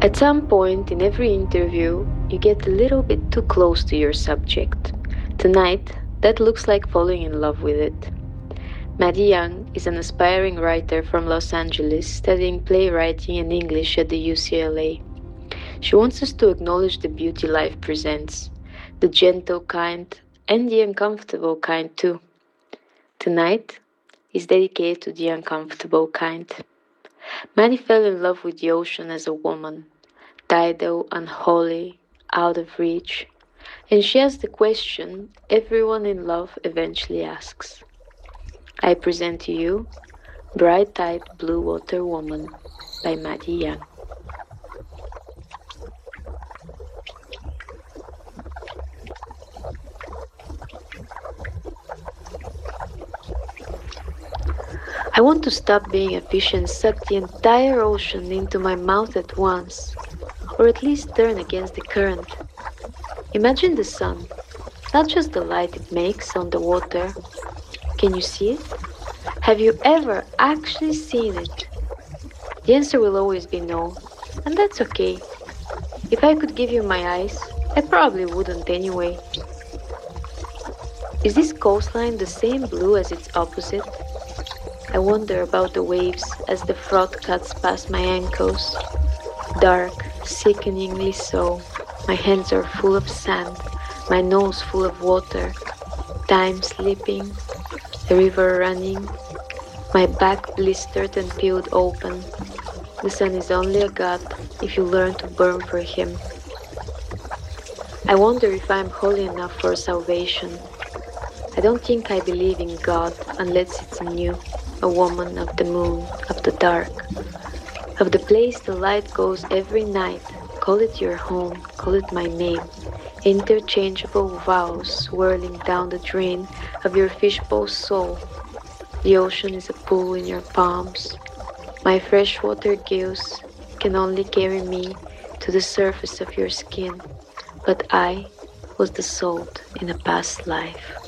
At some point in every interview, you get a little bit too close to your subject. Tonight, that looks like falling in love with it. Maddie Young is an aspiring writer from Los Angeles studying playwriting and English at the UCLA. She wants us to acknowledge the beauty life presents, the gentle kind and the uncomfortable kind too. Tonight is dedicated to the uncomfortable kind. Maddie fell in love with the ocean as a woman, tidal, unholy, out of reach, and she asked the question everyone in love eventually asks. I present to you Bright-Eyed Blue Water Woman by Maddie Young. I want to stop being a fish and suck the entire ocean into my mouth at once, or at least turn against the current. Imagine the sun, not just the light it makes on the water. Can you see it? Have you ever actually seen it? The answer will always be no, and that's okay. If I could give you my eyes, I probably wouldn't anyway. Is this coastline the same blue as its opposite? I wonder about the waves as the froth cuts past my ankles. Dark, sickeningly so. My hands are full of sand, my nose full of water. Time slipping, the river running, my back blistered and peeled open. The sun is only a god if you learn to burn for him. I wonder if I am holy enough for salvation. I don't think I believe in God unless it's new. A woman of the moon, of the dark, of the place the light goes every night. Call it your home, call it my name. Interchangeable vows swirling down the drain of your fishbowl soul. The ocean is a pool in your palms. My freshwater gills can only carry me to the surface of your skin, but I was the salt in a past life.